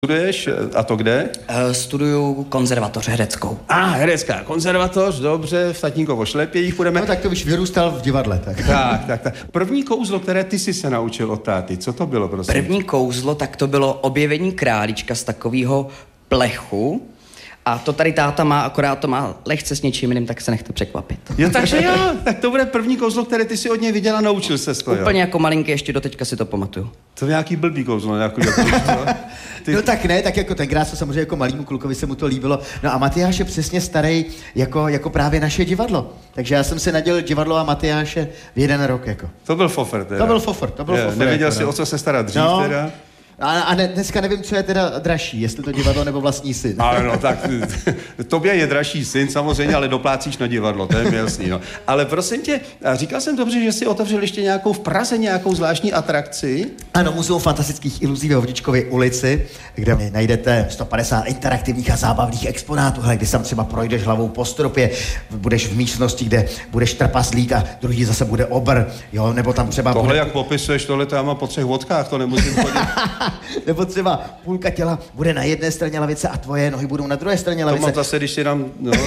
Studuješ, a to kde? Studuju konzervatoř hereckou. Herecká konzervatoř, dobře, v Tatínkovo Šlepějích půjdeme. No tak to už vyrůstal v divadle, tak. Tak. První kouzlo, které ty jsi se naučil od táty, co to bylo, prosím? První kouzlo, tak to bylo objevení králíčka z takového plechu. A to tady táta má, akorát to má lehce s něčím jiným, tak se nechte překvapit. Jo, takže jo, tak to bude první kouzlo, které ty si od něj viděla, naučil ses to, jo? Úplně jako malinký, ještě doteďka si to pamatuju. To je nějaký blbý kouzlo, Ty... No tak ne, tak jako tenkrát se samozřejmě jako malýmu klukovi se mu to líbilo. No a Matyáš je přesně starý jako právě naše divadlo. Takže já jsem si nadělil divadlo a Matyáše v jeden rok jako. To byl fofer teda. To byl fofer. Nevěděl jako, jsi, o co se starat dřív teda? A dneska nevím, co je teda dražší, jestli to divadlo nebo vlastní syn. No tak tobě je dražší syn samozřejmě, ale doplácíš na divadlo, to je mi jasný, no. Ale prosím tě, říkal jsem dobře, že jsi otevřel ještě nějakou v Praze, nějakou zvláštní atrakci? Ano, Muzeum fantastických iluzí ve Vodičkově ulici, kde najdete 150 interaktivních a zábavných exponátů, hele, kdy tam třeba projdeš hlavou po stropě, budeš v místnosti, kde budeš trpaslík a druhý zase bude obr, jo, nebo tam třeba... Tohle jak popisuješ, tohle to já mám po 3 vodkách, to nemusím chodit. Nebo třeba půlka těla bude na jedné straně lavice a tvoje nohy budou na druhé straně lavice. To mám zase, když si dám,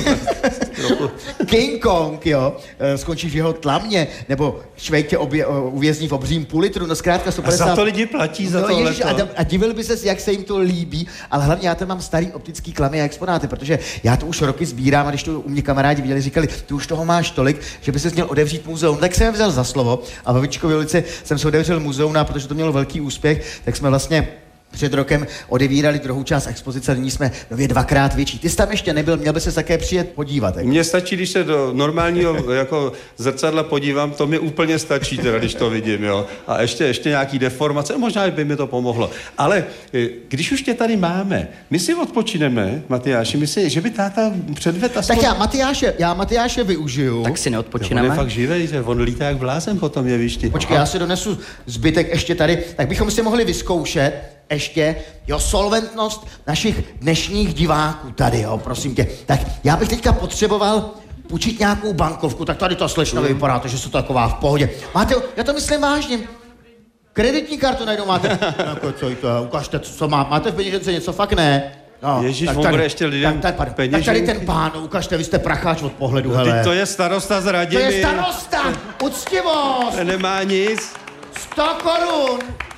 tak trochu. King Kong, jo, skončíš v jeho tlamě, nebo Švejk tě uvězní v obřím půl litru, no zkrátka 150... A za to lidi platí, za tohleto. A divil by ses, jak se jim to líbí, ale hlavně já tam mám starý optický klamy a exponáty, protože já to už roky sbírám a když to u mě kamarádi viděli, říkali, ty už toho máš tolik, že by ses měl otevřít muzeum. Tak jsem je vzal za slovo a ve Vodičkově ulici jsem se otevřel muzeum, a protože to mělo velký úspěch, tak jsme vlastně před rokem odevírali druhou část expozice, nyní jsme nově 2x větší. Ty jsi tam ještě nebyl, měl by se také přijet podívat. Jako. Mně stačí, když se do normálního jako zrcadla podívám, to mi úplně stačí, teda, když to vidím, jo. A ještě nějaký deformace, možná by mi to pomohlo. Ale když už tě tady máme, my si odpočineme, Matyáši, myslíš, že by táta předvedl aspoň... Tak já Matyáše využiju. Tak si neodpočineme. On je fakt živej, že on lítá jak blázen potom, je víš ty. Počkej, já si donesu zbytek ještě tady, tak bychom si mohli vyzkoušet ještě, jo, solventnost našich dnešních diváků tady, jo, prosím tě. Tak já bych teďka potřeboval půjčit nějakou bankovku, tak tady to slečna vypadá, že jsou taková v pohodě. Máte, já to myslím vážně. Kreditní kartu najednou máte. Jako, co to, ukažte, co má. Máte v peněžence něco, fakt ne. No, Ježíš, on bude ještě lidem peněženky. Tak tady ten pán, ukažte, vy jste pracháč od pohledu, no, hele. To je starosta z Radimy. To je starosta, uctivost. Nemá nic. 100 korun.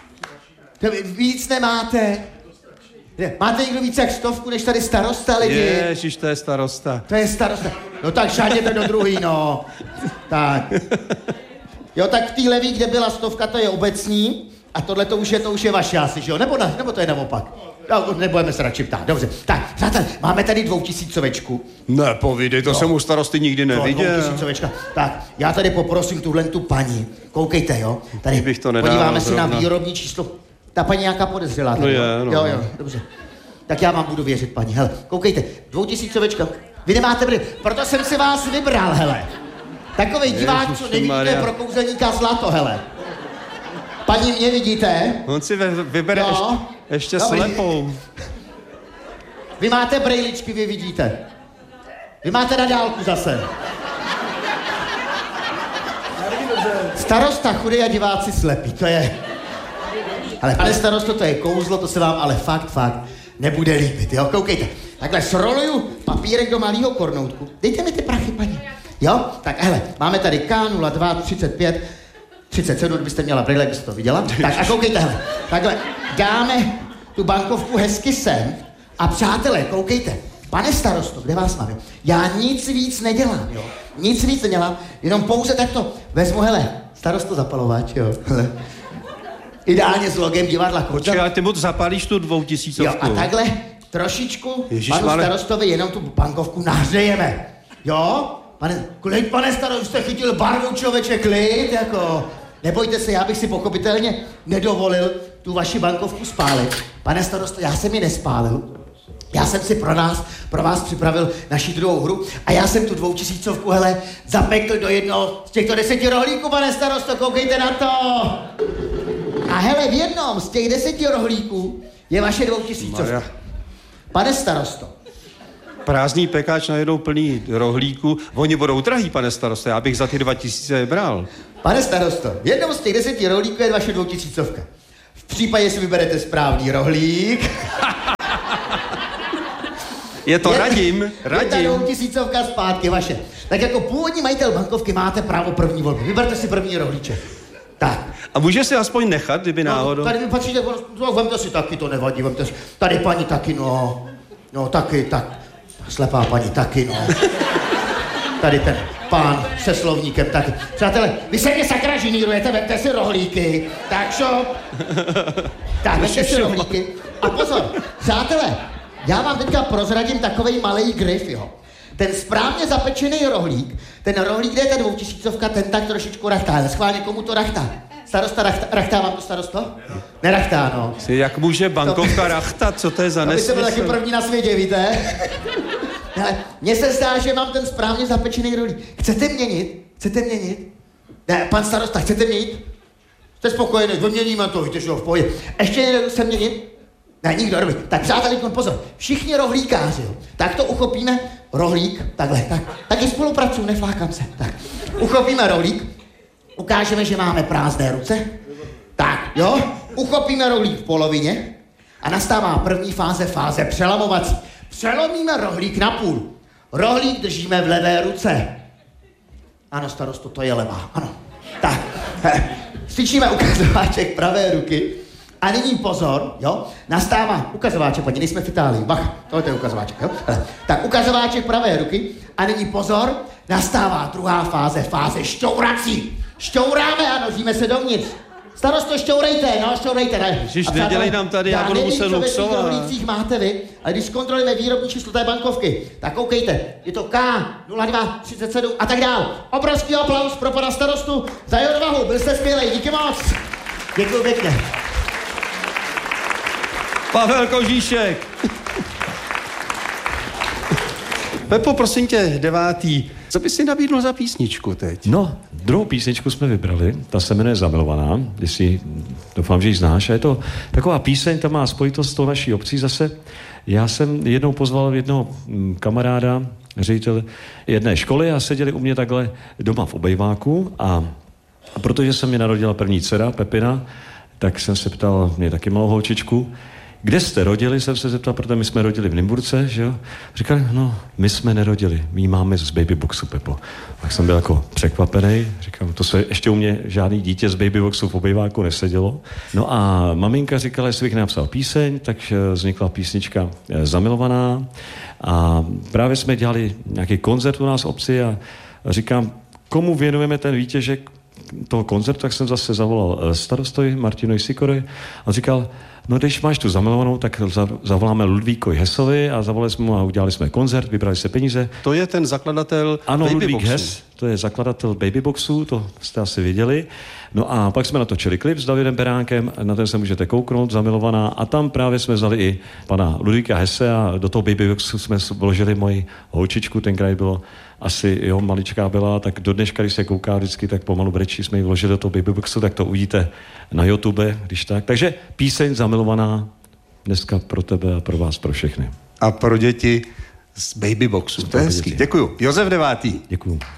Víc nemáte. Máte někdo víc jak 100, než tady starosta, lidi? Ježiš, to je starosta. To je starosta. No tak šáhněte do druhý, no. Tak. Jo, tak v té levý, kde byla 100, to je obecní. A tohle to už je vaše asi, že jo? Nebo to je naopak? No, nebudeme se radši ptát. Dobře. Tak, přátelé, máme tady 2000. Nepovídej, to jsem u starosty nikdy neviděl. 2000. Tak, já tady poprosím tu paní. Koukejte, jo? Tady bych to nedal, podíváme si zrovna na výrobní číslo. Ta paní nějaká podezřelá. No je, no. Jo, dobře. Tak já vám budu věřit, paní. Hele, koukejte, 2000. Vy nemáte brýle, proto jsem si vás vybral, hele. Takovej divák, co nevidíte pro kouzelníka zlato, hele. Paní, mě vidíte? On si vybere ještě slepou. Vy máte brejličky, vy vidíte. Vy máte na dálku zase. Starosta chudej a diváci slepí, to je... Ale pane starosto, to je kouzlo, to se vám ale fakt nebude líbit, jo? Koukejte, takhle sroluju papírek do malého kornoutku. Dejte mi ty prachy, paní. Jo? Tak hele, máme tady K02 35 37, kdybyste měla brýle, byste to viděla. Tak a koukejte, hele, takhle dáme tu bankovku hezky sem a přátelé, koukejte, pane starosto, kde vás mám, jo? Já nic víc nedělám, jo? Nic víc nedělám, jenom pouze takto vezmu, hele, starosto zapalovač, jo, hele. Ideálně s logem divadla Koča. Počkej, ale ty moc zapálíš tu 2000. Jo, a takhle trošičku panu starostovi jenom tu bankovku nahřejeme. Jo? Pane starosto, jste chytil barvu, člověče, klid, jako... Nebojte se, já bych si pochopitelně nedovolil tu vaši bankovku spálit. Pane starosto, já jsem ji nespálil. Já jsem si pro vás připravil naši druhou hru a já jsem tu 2000, hele, zapekl do jednoho z těchto 10 rohlíků, pane starosto, koukejte na to. A hele, v jednom z těch 10 rohlíků je vaše 2000. Maria. Pane starosto. Prázdný pekáč najednou plný rohlíků. Oni budou drahý, pane starosto, já bych za ty 2000 je bral. Pane starosto, v jednom z těch 10 rohlíků je vaše 2000. V V případě, si vyberete správný rohlík. Je to Radim. Je ta 2000 zpátky vaše. Tak jako původní majitel bankovky máte právo první volby. Vyberte si první rohlíček. Tak. A může si aspoň nechat, kdyby náhodou? Tady mi patříte, vemte si taky, to nevadí, vemte si. Tady paní taky, no taky, tak. Slepá paní taky, no. Tady ten pán se slovníkem taky. Přátelé, vy se mě sakra žinírujete, vemte si rohlíky. Tak šo? Tak, vemte si rohlíky. A pozor, přátelé, já vám teďka prozradím takovej malej grif, jo. Ten správně zapečený rohlík, ten rohlík, kde je ta 2000, ten tak trošičku rachtá, ale schválně komu to rachtá? Starosta rachtá vám to, starosto? Nerachtá, no. Jak může bankovka rachtat, co to je za nesmysl? To by taky první na světě, víte? Ale mně se zdá, že mám ten správně zapečený rohlík. Chcete měnit? Ne, pan starosta, chcete měnit? Jste spokojený, vyměníme to, víte, že jo, v pohodě. Ještě někdo chce měnit? Ne, nikdo, dobrý. Tak přátelé, pozor, všichni rohlíkáři, jo. Tak to uchopíme, rohlík, takhle, tak. Taky spolupracuju, neflákám se. Tak, uchopíme rohlík, ukážeme, že máme prázdné ruce. Tak, jo, uchopíme rohlík v polovině a nastává první fáze přelamovací. Přelomíme rohlík na půl. Rohlík držíme v levé ruce. Ano, starosto, to je levá, ano. Tak, styčíme ukazováček pravé ruky. A nyní pozor, jo, nastává ukazováček, paní, nejsme v Itálii, bacha, tohle je ukazováček, jo. Tak ukazováček pravé ruky a nyní pozor, nastává druhá fáze šťourací. Šťouráme a nožíme se dovnitř. Starosto, šťourejte, ne. Ježiš, nedělej nám tady, já budu muset luxovat. Já nevím, co ve svých máte vy, ale když zkontrolujeme výrobní číslo té bankovky, tak koukejte, je to K0237 a tak dál. Obrovský aplaus pro pana starostu za jeho odvahu, byl jste skvělej, díky moc. Děkuji pěkně. Pavel Kožíšek. Pepo, prosím tě, 9. Co bys si nabídl za písničku teď? No, druhou písničku jsme vybrali, ta se jmenuje Zamilovaná, jestli doufám, že ji znáš. A je to taková píseň, ta má spojitost s tou naší obcí zase. Já jsem jednou pozval jednoho kamaráda, ředitel jedné školy a seděli u mě takhle doma v obejváku a protože se mi narodila první dcera, Pepina, tak jsem se ptal, mě taky malou holčičku, kde jste rodili, jsem se zeptal, protože my jsme rodili v Nymburce, že jo? Říkali, no, my jsme nerodili, my ji máme z babyboxu, Pepo. Tak jsem byl jako překvapený, říkám, to se ještě u mě žádný dítě z babyboxu v obejváku nesedělo. No a maminka říkala, jestli bych napsal píseň, tak vznikla písnička Zamilovaná a právě jsme dělali nějaký koncert u nás v obci a říkám, komu věnujeme ten výtěžek toho koncertu, tak jsem zase zavolal starostovi Martinovi Sikorovi a říkal, no když máš tu Zamilovanou, tak zavoláme Ludvíkovi Hesovi a zavolali jsme mu a udělali jsme koncert, vybrali se peníze. To je ten zakladatel ano, Ludvík Hes, to je zakladatel Babyboxu, to jste asi viděli. No a pak jsme natočili klip s Davidem Beránkem, na ten se můžete kouknout, Zamilovaná, a tam právě jsme vzali i pana Ludvíka Hesse a do toho Babyboxu jsme vložili moji holčičku, tenkrát bylo asi, jo, maličká byla, tak do dneška, když se kouká vždycky, tak pomalu brečí, jsme ji vložili do toho Babyboxu, tak to uvidíte na YouTube, když tak. Takže píseň Zamilovaná dneska pro tebe a pro vás, pro všechny. A pro děti z Babyboxu. To je hezký. Děkuju. Josef 9. Děkuju.